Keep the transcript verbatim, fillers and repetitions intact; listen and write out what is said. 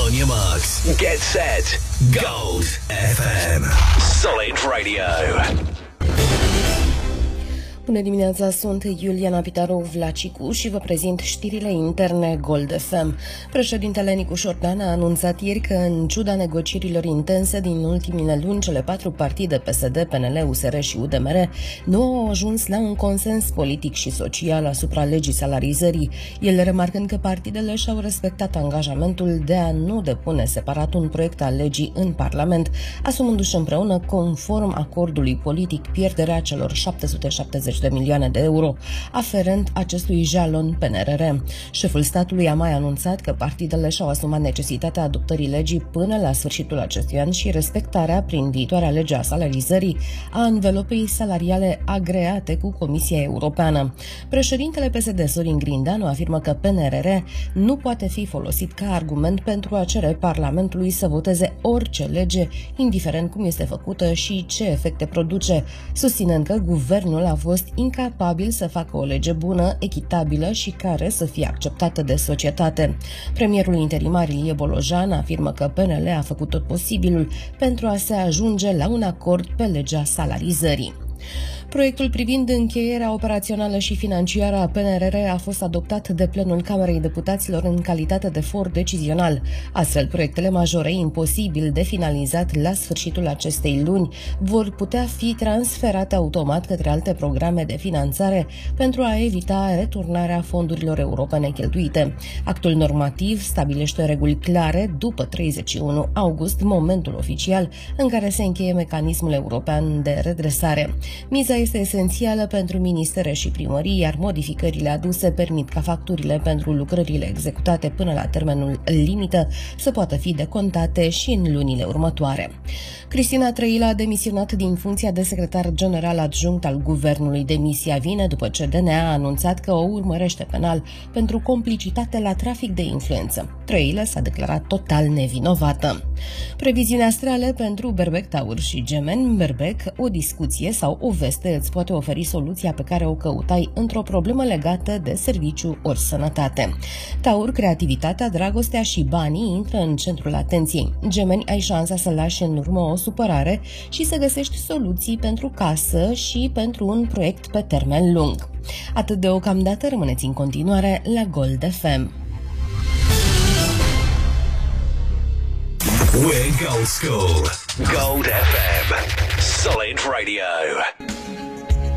On your marks, get set, Gold F M. Solid Radio. Bună dimineața, sunt Iuliana Pitaru-Vlacicu și vă prezint știrile interne Gold F M. Președintele Nicu Șordan a anunțat ieri că, în ciuda negocierilor intense din ultimile luni, cele patru partide P S D, P N L, U S R și U D M R nu au ajuns la un consens politic și social asupra legii salarizării. El remarcând că partidele și-au respectat angajamentul de a nu depune separat un proiect al legii în Parlament, asumându-și împreună, conform acordului politic, pierderea celor șapte sute șaptezeci de milioane de euro aferent acestui jalon P N R R. Șeful statului a mai anunțat că partidele și-au asumat necesitatea adoptării legii până la sfârșitul acestui an și respectarea prin viitoarea lege a salarizării a anvelopei salariale agreate cu Comisia Europeană. Președintele P S D, Sorin Grindeanu, afirmă că P N R R nu poate fi folosit ca argument pentru a cere Parlamentului să voteze orice lege, indiferent cum este făcută și ce efecte produce, susținând că guvernul a fost incapabil să facă o lege bună, echitabilă și care să fie acceptată de societate. Premierul interimar Ilie Bolojan afirmă că P N L a făcut tot posibilul pentru a se ajunge la un acord pe legea salarizării. Proiectul privind încheierea operațională și financiară a P N R R a fost adoptat de plenul Camerei Deputaților în calitate de for decizional. Astfel, proiectele majore imposibil de finalizat la sfârșitul acestei luni vor putea fi transferate automat către alte programe de finanțare pentru a evita returnarea fondurilor europene cheltuite. Actul normativ stabilește reguli clare după treizeci și unu august, momentul oficial în care se încheie mecanismul european de redresare. Miza este esențială pentru ministere și primării, iar modificările aduse permit ca facturile pentru lucrările executate până la termenul limită să poată fi decontate și în lunile următoare. Cristina Trăilă a demisionat din funcția de secretar general adjunct al guvernului. Demisia vine după ce D N A a anunțat că o urmărește penal pentru complicitate la trafic de influență. Trăilă s-a declarat total nevinovată. Previziuni astrale pentru Berbec, Taur și Gemeni. Berbec, o discuție sau o veste îți poate oferi soluția pe care o căutai într-o problemă legată de serviciu ori sănătate. Taur, creativitatea, dragostea și banii intră în centrul atenției. Gemeni, ai șansa să lași în urmă o supărare și să găsești soluții pentru casă și pentru un proiect pe termen lung. Atât deocamdată, rămâneți în continuare la Gold F M. We're Gold School. Gold F M. Solid Radio.